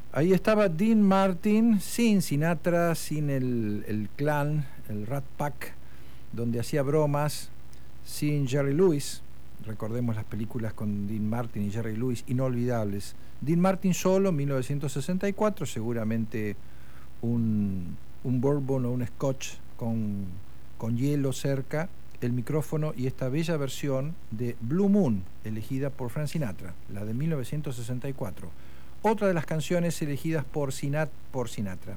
Ahí estaba Dean Martin, sin Sinatra, sin el clan, el Rat Pack, donde hacía bromas, sin Jerry Lewis. Recordemos las películas con Dean Martin y Jerry Lewis, inolvidables. Dean Martin solo, 1964, seguramente un bourbon o un scotch con hielo cerca, el micrófono y esta bella versión de Blue Moon, elegida por Frank Sinatra, la de 1964. Otra de las canciones elegidas por Sinatra.